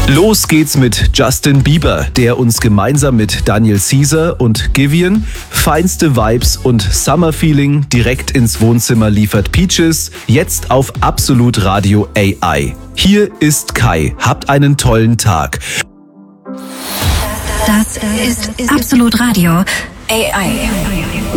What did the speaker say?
Los geht's mit Justin Bieber, der uns gemeinsam mit Daniel Caesar und Giveon feinste Vibes und Summer Feeling direkt ins Wohnzimmer liefert. Peaches, jetzt auf Absolut Radio AI. Hier ist Kai. Habt einen tollen Tag. Das ist Absolut Radio AI.